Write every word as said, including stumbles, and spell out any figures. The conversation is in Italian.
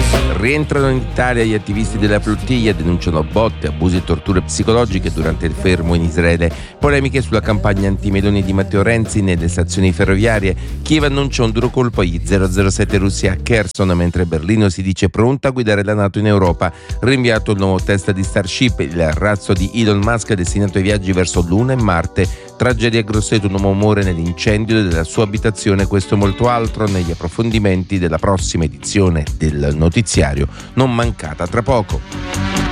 Rientrano in Italia gli attivisti della flottiglia, denunciano botte, abusi e torture psicologiche durante il fermo in Israele. Polemiche sulla campagna anti-Meloni di Matteo Renzi nelle stazioni ferroviarie. Kiev annuncia un duro colpo agli zero zero sette russi a Kherson, mentre Berlino si dice pronta a guidare la NATO in Europa. Rinviato il nuovo test di Starship, il razzo di Elon Musk destinato ai viaggi verso Luna e Marte. Tragedia a Grosseto, un uomo muore nell'incendio della sua abitazione. Questo e molto altro negli approfondimenti della prossima edizione del notiziario. Non mancata tra poco.